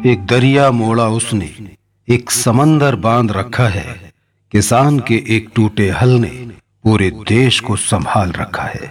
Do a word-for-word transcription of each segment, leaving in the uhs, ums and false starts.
एक दरिया मोड़ा उसने, एक समंदर बांध रखा है। किसान के एक टूटे हल ने पूरे देश को संभाल रखा है।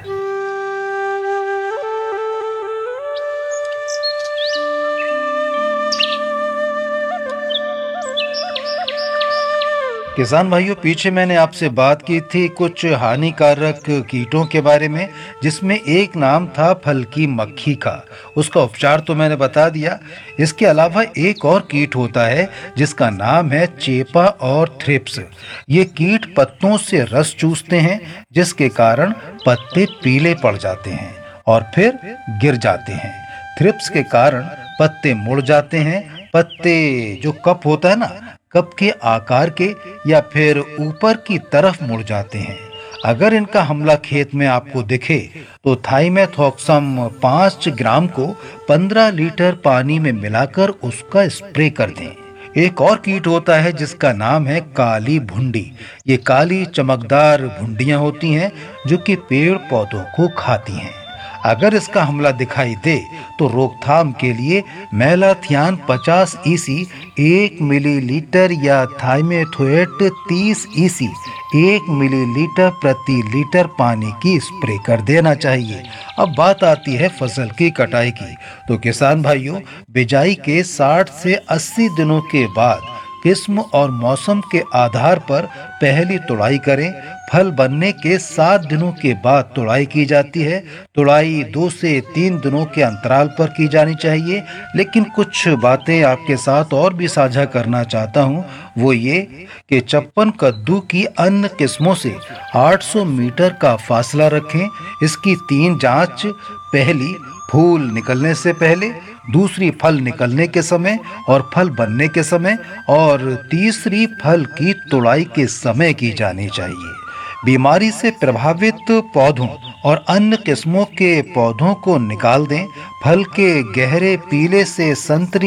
किसान भाइयों, पीछे मैंने आपसे बात की थी कुछ हानिकारक कीटों के बारे में, जिसमें एक नाम था फल की मक्खी का। उसका उपचार तो मैंने बता दिया। इसके अलावा एक और कीट होता है जिसका नाम है चेपा और थ्रिप्स। ये कीट पत्तों से रस चूसते हैं, जिसके कारण पत्ते पीले पड़ जाते हैं और फिर गिर जाते हैं। थ्रिप्स के कारण पत्ते मुड़ जाते हैं। पत्ते जो कप होता है ना, कप के आकार के या फिर ऊपर की तरफ मुड़ जाते हैं। अगर इनका हमला खेत में आपको दिखे तो थाइमेथॉक्सम पाँच ग्राम को पंद्रह लीटर पानी में मिलाकर उसका स्प्रे कर दें। एक और कीट होता है जिसका नाम है काली भुंडी। ये काली चमकदार भुंडियां होती हैं जो कि पेड़ पौधों को खाती हैं। अगर इसका हमला दिखाई दे तो रोकथाम के लिए मेलाथियान पचास ईसी एक मिलीलीटर या थाइमेथोएट तीस ईसी एक मिलीलीटर प्रति लीटर पानी की स्प्रे कर देना चाहिए। अब बात आती है फसल की कटाई की। तो किसान भाइयों, बिजाई के साठ से अस्सी दिनों के बाद किस्म और मौसम के आधार पर पहली तुड़ाई करें। फल बनने के सात दिनों के बाद तुड़ाई की जाती है। तुड़ाई दो से तीन दिनों के अंतराल पर की जानी चाहिए। लेकिन कुछ बातें आपके साथ और भी साझा करना चाहता हूँ, वो ये कि चप्पन कद्दू की अन्य किस्मों से आठ सौ मीटर का फासला रखें। इसकी तीन जांच: पहली, फूल निकलने से पहले; दूसरी, फल निकलने के समय और फल बनने के समय; और तीसरी, फल की तुड़ाई के समय की जानी चाहिए। बीमारी से प्रभावित पौधों और अन्य किस्मों के पौधों को निकाल दें। फल के गहरे पीले से संतरी